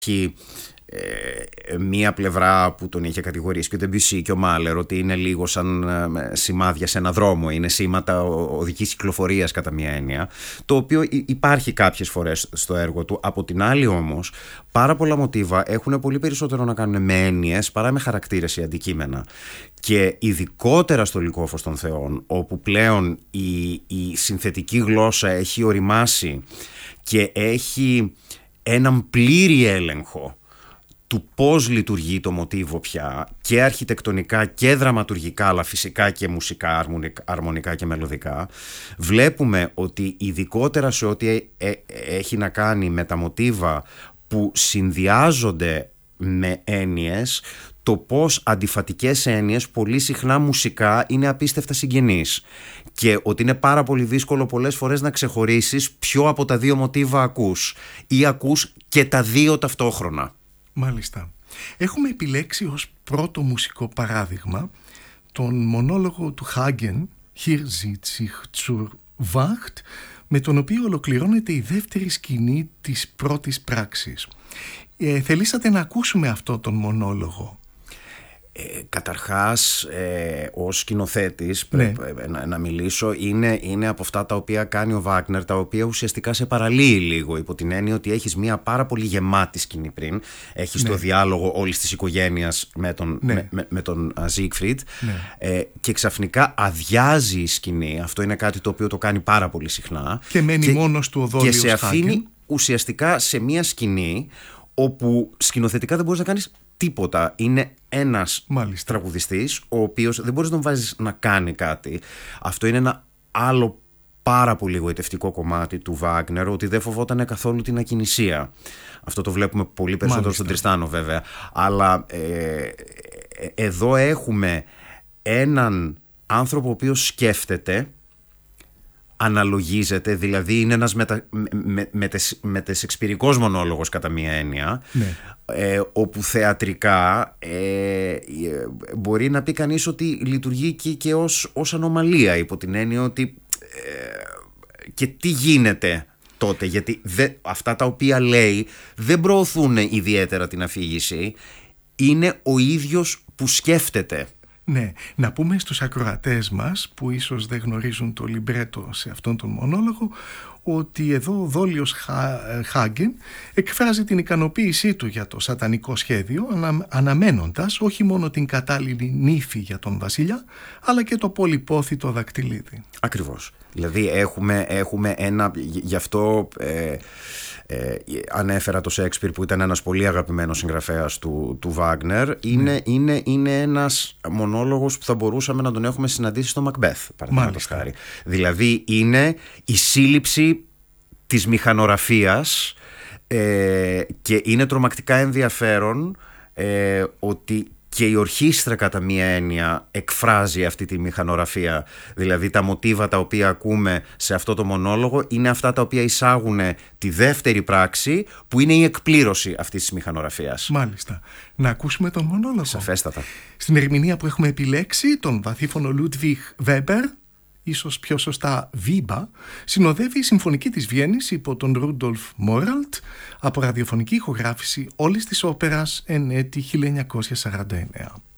μία πλευρά που τον είχε κατηγορήσει και ο Ντεμπιουσί και ο Μάλερ ότι είναι λίγο σαν σημάδια σε ένα δρόμο, είναι σήματα οδικής κυκλοφορίας κατά μία έννοια, το οποίο υπάρχει κάποιες φορές στο έργο του. Από την άλλη όμως, πάρα πολλά μοτίβα έχουν πολύ περισσότερο να κάνουν με έννοιες παρά με χαρακτήρες ή αντικείμενα. Και ειδικότερα στο Λυκόφως των Θεών, όπου πλέον η συνθετική γλώσσα έχει οριμάσει και έχει έναν πλήρη έλεγχο του πώς λειτουργεί το μοτίβο πια, και αρχιτεκτονικά και δραματουργικά, αλλά φυσικά και μουσικά, αρμονικά και μελωδικά, βλέπουμε ότι ειδικότερα σε ό,τι έχει να κάνει με τα μοτίβα που συνδυάζονται με έννοιες, το πώς αντιφατικές έννοιες πολύ συχνά μουσικά είναι απίστευτα συγγενείς, και ότι είναι πάρα πολύ δύσκολο πολλές φορές να ξεχωρίσεις ποιο από τα δύο μοτίβα ακούς, ή ακούς και τα δύο ταυτόχρονα. Μάλιστα. Έχουμε επιλέξει ως πρώτο μουσικό παράδειγμα τον μονόλογο του Hagen, Hier sitzt sich zur Wacht, με τον οποίο ολοκληρώνεται η δεύτερη σκηνή της πρώτης πράξης. Θελήσατε να ακούσουμε αυτό τον μονόλογο. Καταρχάς, ως σκηνοθέτης πρέπει να μιλήσω, είναι από αυτά τα οποία κάνει ο Βάγνερ, τα οποία ουσιαστικά σε παραλύει λίγο, υπό την έννοια ότι έχεις μια πάρα πολύ γεμάτη σκηνή πριν, έχεις το διάλογο όλης της οικογένειας με τον Ζίγκφριντ, και ξαφνικά αδειάζει η σκηνή. Αυτό είναι κάτι το οποίο το κάνει πάρα πολύ συχνά και μένει μόνος του ο Δόλιος και σε αφήνει ουσιαστικά σε μια σκηνή όπου σκηνοθετικά δεν μπορείς να κάνεις τίποτα. Είναι ένας τραγουδιστής ο οποίος δεν μπορείς να τον βάζεις να κάνει κάτι. Αυτό είναι ένα άλλο πάρα πολύ γοητευτικό κομμάτι του Βάγνερ, ότι δεν φοβόταν καθόλου την ακινησία. Αυτό το βλέπουμε πολύ περισσότερο στον Τριστάνο βέβαια. Αλλά εδώ έχουμε έναν άνθρωπο ο οποίος σκέφτεται, αναλογίζεται, δηλαδή είναι ένας μετεσεξπυρικός μονόλογος κατά μία έννοια, όπου θεατρικά μπορεί να πει κανείς ότι λειτουργεί και ως ανομαλία, υπό την έννοια ότι και τι γίνεται τότε, γιατί αυτά τα οποία λέει δεν προωθούν ιδιαίτερα την αφήγηση, είναι ο ίδιος που σκέφτεται. Ναι, να πούμε στους ακροατές μας που ίσως δεν γνωρίζουν το λιμπρέτο σε αυτόν τον μονόλογο, ότι εδώ ο Δόλιος Χάγκεν εκφράζει την ικανοποίησή του για το σατανικό σχέδιο, αναμένοντας όχι μόνο την κατάλληλη νύφη για τον βασιλιά, αλλά και το πολυπόθητο δακτυλίδι. Ακριβώς. Δηλαδή έχουμε ένα, γι' αυτό ανέφερα το Σέξπιρ που ήταν ένας πολύ αγαπημένος συγγραφέας του Βάγνερ. Είναι ένας μονόλογος που θα μπορούσαμε να τον έχουμε συναντήσει στο Μακμπέθ, παραδείγματος χάρη. Δηλαδή είναι η σύλληψη της μηχανογραφίας, και είναι τρομακτικά ενδιαφέρον ότι και η ορχήστρα κατά μία έννοια εκφράζει αυτή τη μηχανογραφία. Δηλαδή τα μοτίβα τα οποία ακούμε σε αυτό το μονόλογο είναι αυτά τα οποία εισάγουν τη δεύτερη πράξη, που είναι η εκπλήρωση αυτής της μηχανογραφίας. Μάλιστα. Να ακούσουμε τον μονόλογο. Σαφέστατα. Στην ερμηνεία που έχουμε επιλέξει, τον βαθύφωνο Ludwig Weber, ίσως πιο σωστά Βίμπα, συνοδεύει η Συμφωνική της Βιέννης υπό τον Ρούντολφ Μόραλτ από ραδιοφωνική ηχογράφηση όλης της όπερας εν έτη 1949.